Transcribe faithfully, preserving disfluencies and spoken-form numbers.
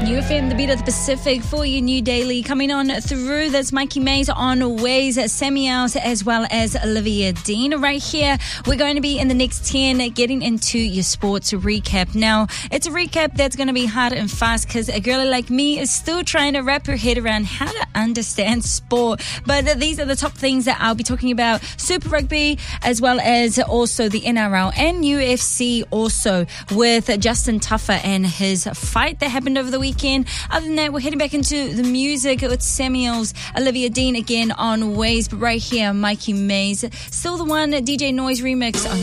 U F M, the beat of the Pacific for your new daily. Coming on through, that's Mikey Mays on Ways, Sammy Owls, as well as Olivia Dean. Right here, we're going to be in the next ten getting into your sports recap. Now, it's a recap that's going to be hard and fast because a girl like me is still trying to wrap her head around how to understand sport. But these are the top things that I'll be talking about. Super Rugby, as well as also the N R L and U F C also, with Justin Tuffer and his fight that happened over the weekend. Other than that, we're heading back into the music with Samuels, Olivia Dean again on Ways, but right here, Mikey Mays, still the one, D J Noise remix on